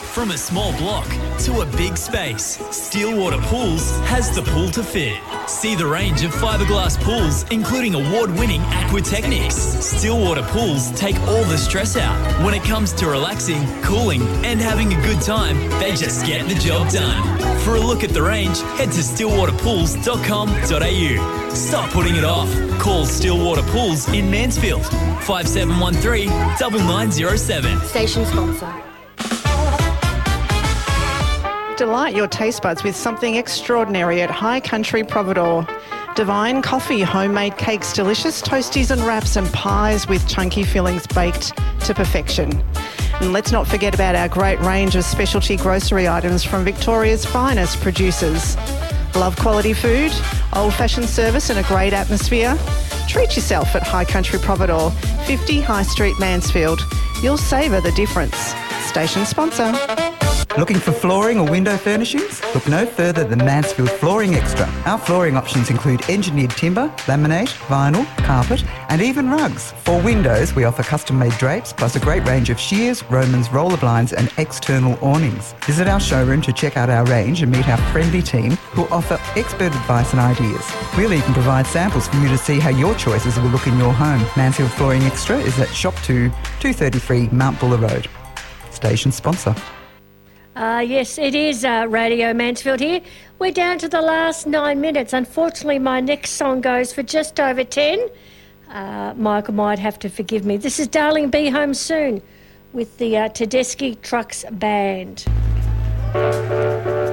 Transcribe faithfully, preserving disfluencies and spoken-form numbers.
From a small block to a big space, Stillwater Pools has the pool to fit. See the range of fiberglass pools, including award-winning Aqua Technics. Stillwater Pools take all the stress out. When it comes to relaxing, cooling, and having a good time, they just get the job done. For a look at the range, head to stillwater pools dot com dot a u. Stop putting it off. Call Stillwater Pools in Mansfield, five seven one three, nine nine zero seven. Station sponsor. Delight your taste buds with something extraordinary at High Country Providore. Divine coffee, homemade cakes, delicious toasties and wraps and pies with chunky fillings baked to perfection. And let's not forget about our great range of specialty grocery items from Victoria's finest producers. Love quality food, old-fashioned service and a great atmosphere? Treat yourself at High Country Providore, fifty High Street, Mansfield. You'll savour the difference. Station sponsor. Looking for flooring or window furnishings? Look no further than Mansfield Flooring Extra. Our flooring options include engineered timber, laminate, vinyl, carpet and even rugs. For windows, we offer custom-made drapes plus a great range of shears, Romans, roller blinds and external awnings. Visit our showroom to check out our range and meet our friendly team who offer expert advice and ideas. We'll even provide samples for you to see how your choices will look in your home. Mansfield Flooring Extra is at Shop two, two thirty-three Mount Buller Road. Station sponsor. Uh, yes, it is uh, Radio Mansfield here. We're down to the last nine minutes. Unfortunately, my next song goes for just over ten. Uh, Michael might have to forgive me. This is Darling Be Home Soon with the uh, Tedeschi Trucks Band.